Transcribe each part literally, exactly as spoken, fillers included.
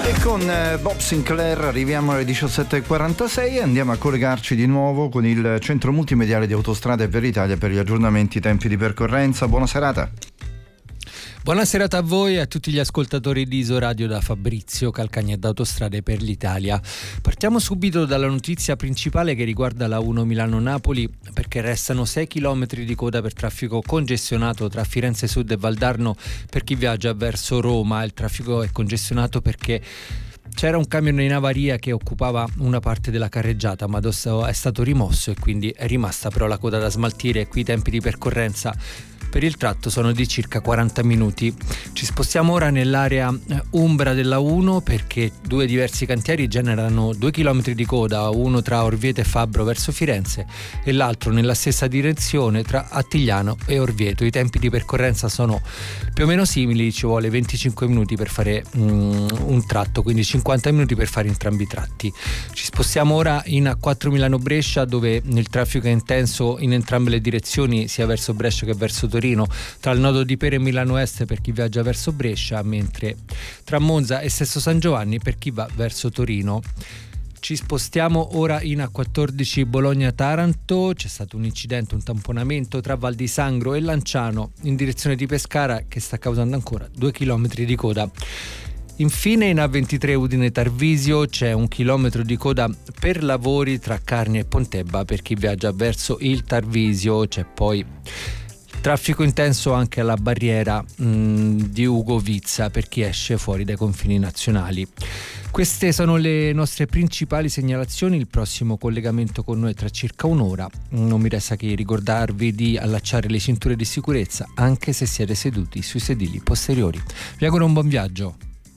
E con Bob Sinclair arriviamo alle diciassette e quarantasei e andiamo a collegarci di nuovo con il centro multimediale di Autostrade per l'Italia per gli aggiornamenti tempi di percorrenza. Buona serata. Buona serata a voi e a tutti gli ascoltatori di Isoradio da Fabrizio Calcagna da Autostrade per l'Italia. Partiamo subito dalla notizia principale che riguarda la uno Milano-Napoli, perché restano sei chilometri di coda per traffico congestionato tra Firenze Sud e Valdarno per chi viaggia verso Roma. Il traffico è congestionato perché c'era un camion in avaria che occupava una parte della carreggiata, ma adesso è stato rimosso e quindi è rimasta però la coda da smaltire e qui i tempi di percorrenza per il tratto sono di circa quaranta minuti. Ci spostiamo ora nell'area umbra della uno perché due diversi cantieri generano due chilometri di coda, uno tra Orvieto e Fabbro verso Firenze e l'altro nella stessa direzione tra Attigliano e Orvieto. I tempi di percorrenza sono più o meno simili, ci vuole venticinque minuti per fare um, un tratto, quindi cinquanta minuti per fare entrambi i tratti. Ci spostiamo ora in A quattro Milano-Brescia, dove il traffico è intenso in entrambe le direzioni, sia verso Brescia che verso Torino, tra il nodo di Pera e Milano Est per chi viaggia verso Brescia, mentre tra Monza e Sesto San Giovanni per chi va verso Torino. Ci spostiamo ora in A quattordici Bologna-Taranto. C'è stato un incidente, un tamponamento tra Val di Sangro e Lanciano in direzione di Pescara che sta causando ancora due chilometri di coda. Infine in A ventitré Udine-Tarvisio c'è un chilometro di coda per lavori tra Carnia e Pontebba per chi viaggia verso il Tarvisio. C'è poi traffico intenso anche alla barriera mh, di Ugovizza per chi esce fuori dai confini nazionali. Queste sono le nostre principali segnalazioni. Il prossimo collegamento con noi è tra circa un'ora. Non mi resta che ricordarvi di allacciare le cinture di sicurezza anche se siete seduti sui sedili posteriori. Vi auguro un buon viaggio.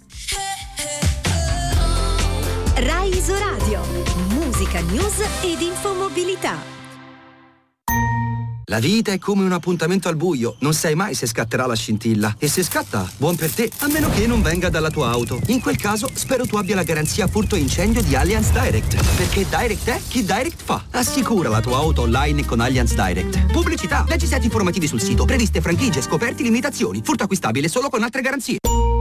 Rai Isoradio, musica, news ed infomobilità. La vita è come un appuntamento al buio, non sai mai se scatterà la scintilla. E se scatta, buon per te, a meno che non venga dalla tua auto. In quel caso, spero tu abbia la garanzia furto incendio di Allianz Direct. Perché Direct è chi Direct fa. Assicura la tua auto online con Allianz Direct. Pubblicità, leggi set informativi sul sito, previste franchigie, scoperti, limitazioni. Furto acquistabile solo con altre garanzie.